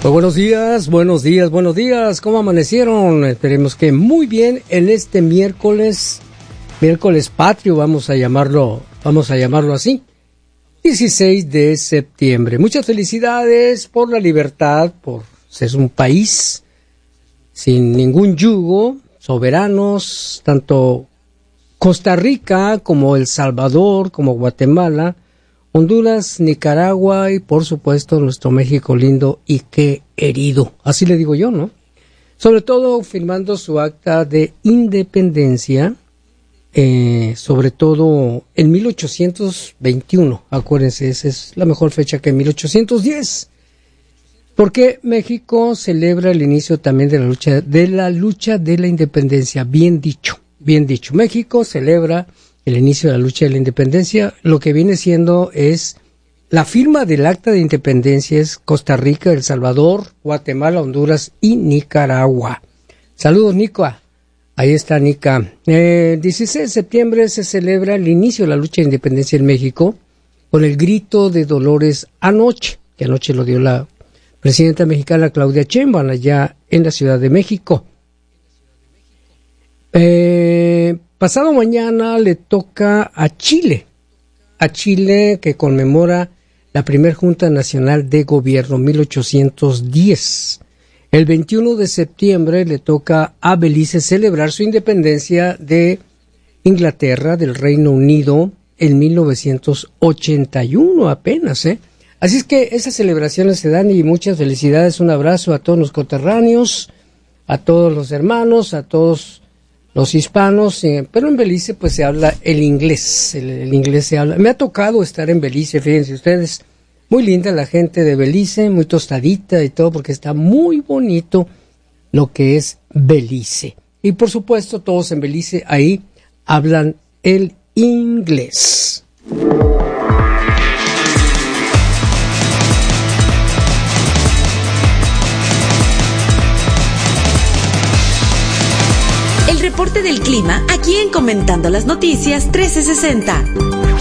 Pues buenos días, buenos días, buenos días. ¿Cómo amanecieron? Esperemos que muy bien en este miércoles patrio, vamos a llamarlo así. 16 de septiembre. Muchas felicidades por la libertad, por ser un país sin ningún yugo, soberanos, tanto Costa Rica como El Salvador, como Guatemala, Honduras, Nicaragua y por supuesto nuestro México lindo y querido. Así le digo yo, ¿no? Sobre todo firmando su acta de independencia, sobre todo en 1821. Acuérdense, esa es la mejor fecha que en 1810. Porque México celebra el inicio también de la lucha de la independencia. Bien dicho. México celebra el inicio de la lucha de la independencia. Lo que viene siendo es la firma del acta de independencia es Costa Rica, El Salvador, Guatemala, Honduras y Nicaragua. Saludos, Nica. Ahí está Nica. 16 de septiembre se celebra el inicio de la lucha de independencia en México con el grito de Dolores anoche, que anoche lo dio la presidenta mexicana Claudia Sheinbaum allá en la Ciudad de México. Pasado mañana le toca a Chile que conmemora la primera Junta Nacional de Gobierno, 1810. El 21 de septiembre le toca a Belice celebrar su independencia de Inglaterra, del Reino Unido, en 1981 apenas, Así es que esas celebraciones se dan y muchas felicidades, un abrazo a todos los coterráneos, a todos los hermanos, a todos los hispanos, pero en Belice pues se habla el inglés, el inglés se habla. Me ha tocado estar en Belice, fíjense ustedes, muy linda la gente de Belice, muy tostadita y todo, porque está muy bonito lo que es Belice. Y por supuesto todos en Belice ahí hablan el inglés. El reporte del clima aquí en Comentando las Noticias 1360.